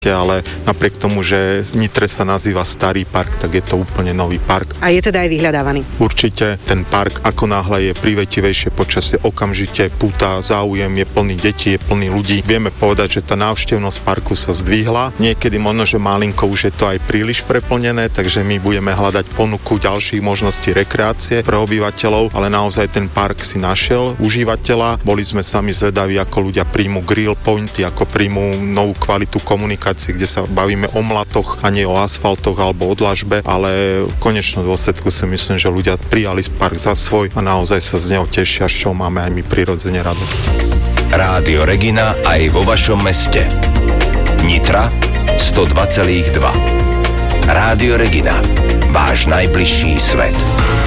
ale napriek tomu, že Nitre sa nazýva Starý park, tak je to úplne nový park. A je teda aj vyhľadávaný? Určite ten park, ako náhle je privetivejšie počasie, okamžite púta záujem, je plný detí, je plný ľudí. Vieme povedať, že tá návštevnosť parku sa zdvihla. Niekedy možno, že malinko už je to aj príliš preplnené, takže my budeme hľadať ponuku ďalších možností rekreácie pre obyvateľov, ale naozaj ten park si našiel užívateľa. Boli sme sami zvedaví, ako ľudia príjmu grill pointy, ako príjmu novú kvalitu komunikácie, kde sa bavíme o mlatoch a nie o asfaltoch alebo o dlažbe, ale v konečnom dôsledku si myslím, že ľudia prijali park za svoj a naozaj sa z neho tešia, z čoho máme aj my prirodzene radosť. Rádio Regina aj vo vašom meste. Nitra 102,2. Rádio Regina, váš najbližší svet.